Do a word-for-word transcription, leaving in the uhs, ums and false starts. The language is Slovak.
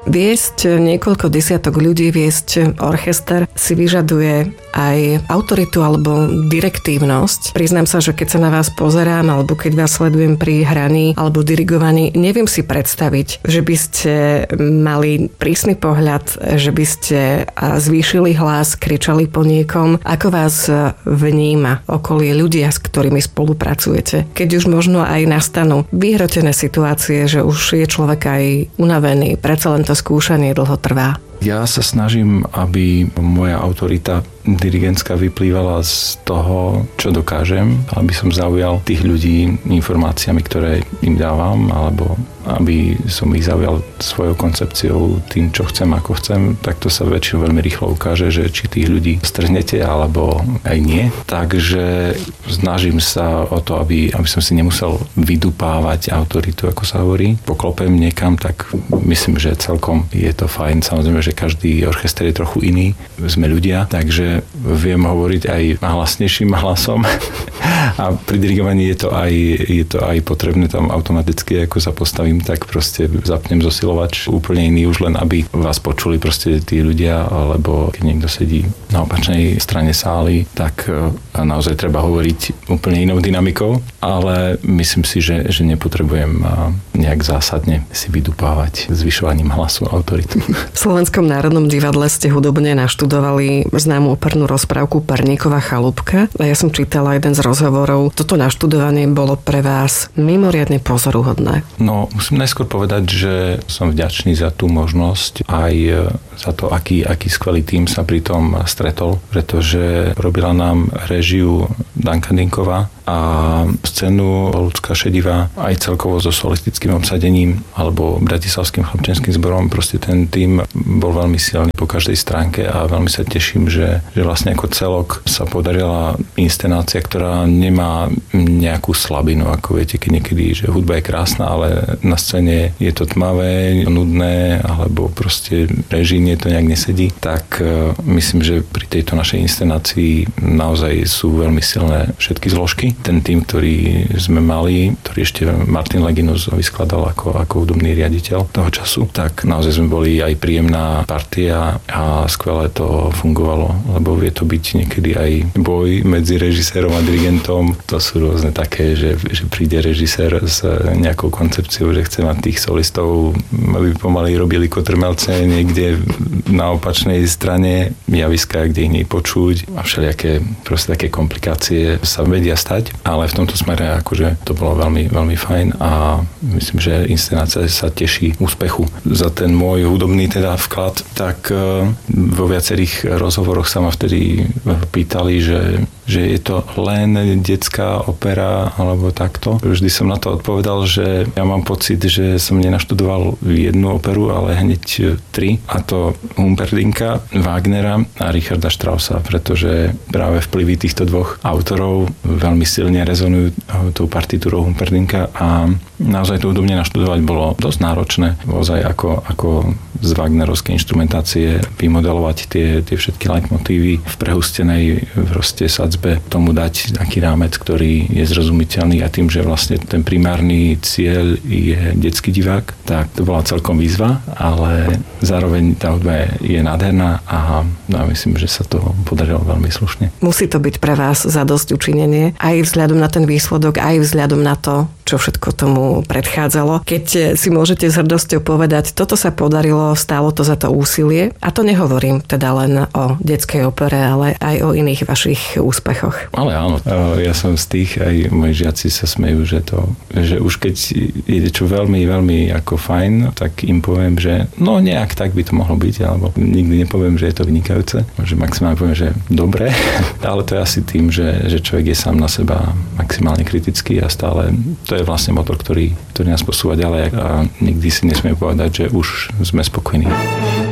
Viesť niekoľko desiatok ľudí, viesť orchester si vyžaduje aj autoritu alebo direktívnosť. Priznám sa, že keď sa na vás pozerám alebo keď vás sledujem pri hraní alebo dirigovaní, neviem si predstaviť, že by ste mali prísny pohľad, že by ste zvýšili hlas, kričali po niekom. Ako vás vníma okolie ľudia, s ktorými spolupracujete? Keď už možno aj nastanú vyhrotené situácie, že už je človek aj unavený, predsa len to skúšanie dlho trvá. Ja sa snažím, aby moja autorita dirigentská vyplývala z toho, čo dokážem, aby som zaujal tých ľudí informáciami, ktoré im dávam, alebo aby som ich zaujal svojou koncepciou, tým, čo chcem, ako chcem, tak to sa väčšinou veľmi rýchlo ukáže, že či tých ľudí strhnete, alebo aj nie. Takže snažím sa o to, aby, aby som si nemusel vydupávať autoritu, ako sa hovorí. Poklopem niekam, tak myslím, že celkom je to fajn. Samozrejme, že každý orchester je trochu iný. Sme ľudia, takže viem hovoriť aj hlasnejším hlasom. A pri dirigovaní je to aj, je to aj potrebné tam automaticky, ako sa postavím, tak proste zapnem zosilovač úplne iný, už len aby vás počuli proste tí ľudia, alebo keď niekto sedí na opačnej strane sály, tak naozaj treba hovoriť úplne inou dynamikou, ale myslím si, že, že nepotrebujem nejak zásadne si vydupávať zvyšovaním hlasu autoritu. V Slovenskom národnom divadle ste hudobne naštudovali známu opernú rozprávku Perníková chalúbka a ja som čítala jeden z rozhovorov. Toto naštudovanie bolo pre vás mimoriadne pozoruhodné. No, musím najskôr povedať, že som vďačný za tú možnosť aj za to, aký, aký skvelý tím sa pri tom stretol, pretože robila nám režiu Danka Dinková a scénu Ľudská šedivá aj celkovo so solistickým obsadením alebo bratislavským chlapčenským zborom. Proste ten tím bol veľmi silný po každej stránke a veľmi sa teším, že, že vlastne ako celok sa podarila inscenácia, ktorá nemá nejakú slabinu, ako viete, keď niekedy, že hudba je krásna, ale na scéne je to tmavé, nudné, alebo proste režíne to nejak nesedí, tak myslím, že pri tejto našej inscenácii naozaj sú veľmi silné všetky zložky. Ten tým, ktorý sme mali, ktorý ešte Martin Leginus vyskladal ako, ako hudobný riaditeľ toho času, tak naozaj sme boli aj príjemná partia a skvelé to fungovalo, lebo vie to byť niekedy aj boj medzi režisérom a dirigentom. To sú rôzne také, že, že príde režisér s nejakou koncepciou, že chce mať tých solistov, aby pomaly robili kotrmelce niekde na opačnej strane javiska, kde ich nie počuť a všelijaké proste také komplikácie sa vedia stať, ale v tomto smere akože to bolo veľmi, veľmi fajn a myslím, že inscenácia sa teší úspechu. Za ten môj hudobný teda vklad, tak vo viacerých rozhovoroch sa ma vtedy pýtali, že že je to len detská opera alebo takto. Vždy som na to odpovedal, že ja mám pocit, že som nenaštudoval jednu operu, ale hneď tri, a to Humperdinka, Wagnera a Richarda Straussa, pretože práve vplyvy týchto dvoch autorov veľmi silne rezonujú tou partitúrou Humperdinka a naozaj to hudobne naštudovať bolo dosť náročné. Ozaj ako, ako z wagnerovskej inštrumentácie vymodelovať tie, tie všetky leitmotívy v prehustenej proste sadzbe, tomu dať taký rámec, ktorý je zrozumiteľný a tým, že vlastne ten primárny cieľ je detský divák, tak to bola celkom výzva, ale zároveň tá hudba je, je nádherná a no, myslím, že sa to podarilo veľmi slušne. Musí to byť pre vás zadosť učinenie, aj vzhľadom na ten výsledok, aj vzhľadom na to, čo všetko tomu predchádzalo. Keď si môžete s hrdosťou povedať, toto sa podarilo, stálo to za to úsilie, a to nehovorím teda len o detskej opere, ale aj o iných vašich úspechoch. Ale áno, ja som z tých, aj moji žiaci sa smejú, že to, že už keď je čo veľmi, veľmi ako fajn, tak im poviem, že no nejak tak by to mohlo byť, alebo nikdy nepoviem, že je to vynikajúce. Že maximálne poviem, že dobre, ale to je asi tým, že, že človek je sám na seba maximálne kritický a stále to je vlastne motor, ktorý, ktorý nás posúva ďalej a nikdy si nesmieme povedať, že už sme spokojní.